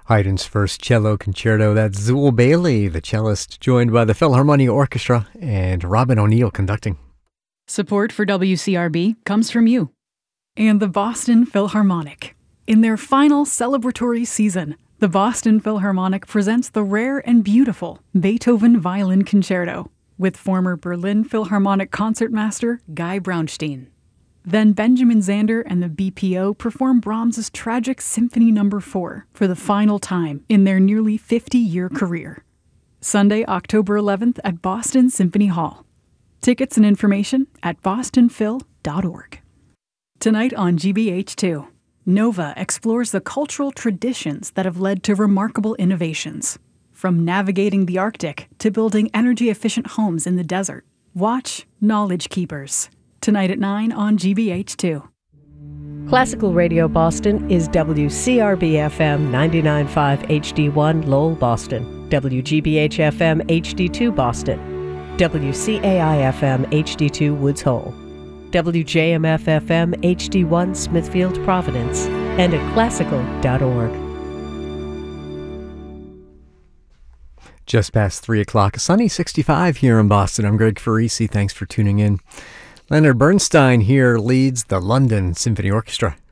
Haydn's first cello concerto. That's Zool Bailey, the cellist, joined by the Philharmonia Orchestra and Robin O'Neill conducting. Support for WCRB comes from you. And the Boston Philharmonic. In their final celebratory season, the Boston Philharmonic presents the rare and beautiful Beethoven Violin Concerto with former Berlin Philharmonic concertmaster Guy Braunstein. Then Benjamin Zander and the BPO perform Brahms's tragic Symphony No. 4 for the final time in their nearly 50-year career. Sunday, October 11th at Boston Symphony Hall. Tickets and information at bostonphil.org. Tonight on GBH2, Nova explores the cultural traditions that have led to remarkable innovations. From navigating the Arctic to building energy-efficient homes in the desert. Watch Knowledge Keepers. Tonight at 9 on GBH2. Classical Radio Boston is WCRB-FM 99.5 HD1 Lowell, Boston, WGBH-FM HD2 Boston, WCAI-FM HD2 Woods Hole, WJMF-FM HD1 Smithfield, Providence, and at classical.org. Just past 3 o'clock, a sunny 65 here in Boston. I'm Greg Farisi. Thanks for tuning in. Leonard Bernstein here leads the London Symphony Orchestra.